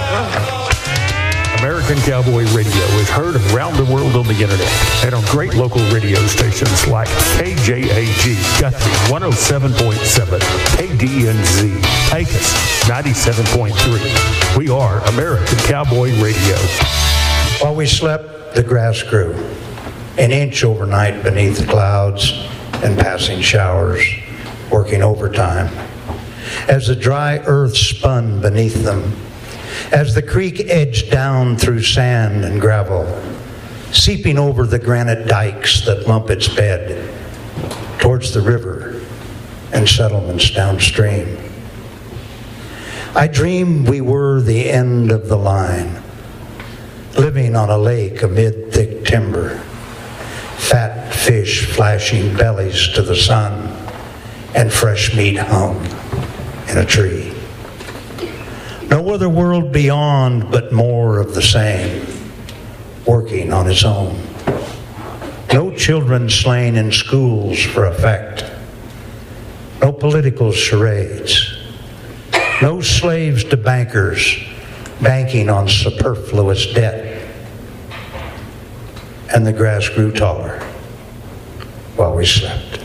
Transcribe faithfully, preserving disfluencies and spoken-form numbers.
American Cowboy Radio is heard around the world on the internet and on great local radio stations like K J A G Guthrie one oh seven point seven, K D N Z Pecos ninety-seven point three. We are American Cowboy Radio. While we slept, the grass grew, an inch overnight beneath the clouds and passing showers, working overtime. As the dry earth spun beneath them, as the creek edged down through sand and gravel, seeping over the granite dikes that lump its bed towards the river and settlements downstream. I dreamed we were the end of the line, living on a lake amid thick timber, fat fish flashing bellies to the sun, and fresh meat hung in a tree. No other world beyond, but more of the same, working on its own. No children slain in schools for effect. No political charades. No slaves to bankers banking on superfluous debt. And the grass grew taller while we slept.